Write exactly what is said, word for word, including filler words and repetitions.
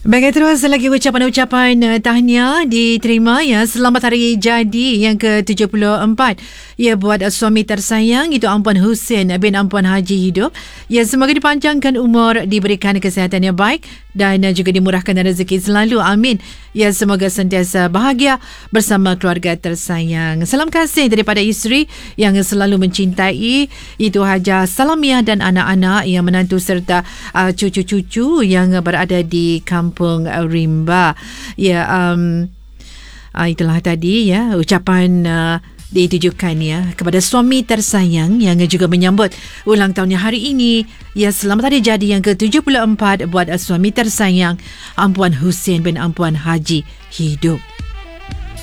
Baik, terus lagi ucapan-ucapan uh, tahniah diterima ya. Selamat hari jadi yang ke tujuh puluh empat. Ya, buat uh, suami tersayang itu Ampuan Hussein bin Ampuan Haji Hidup. Ya, semoga dipanjangkan umur, diberikan kesihatan yang baik dan uh, juga dimurahkan rezeki selalu. Amin. Ya, semoga sentiasa bahagia bersama keluarga tersayang. Salam kasih daripada isteri yang selalu mencintai, itu Hajah Salamiah dan anak-anak yang menantu serta uh, cucu-cucu yang uh, berada di kampung Kampung Rimba. Ya, um, uh, itulah tadi ya ucapan uh, ditujukan ya kepada suami tersayang yang juga menyambut ulang tahunnya hari ini. Ya, selamat hari jadi yang ke tujuh puluh empat buat uh, suami tersayang Ampuan Hussein bin Ampuan Haji Hidup.